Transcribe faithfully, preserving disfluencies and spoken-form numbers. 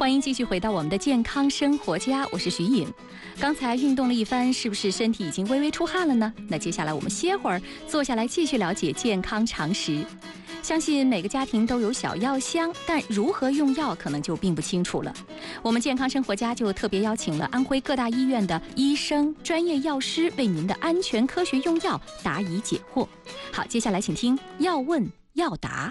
欢迎继续回到我们的健康生活家，我是徐颖。刚才运动了一番，是不是身体已经微微出汗了呢？那接下来我们歇会儿，坐下来继续了解健康常识。相信每个家庭都有小药箱，但如何用药可能就并不清楚了。我们健康生活家就特别邀请了安徽各大医院的医生、专业药师，为您的安全科学用药答疑解惑。好，接下来请听药问药答。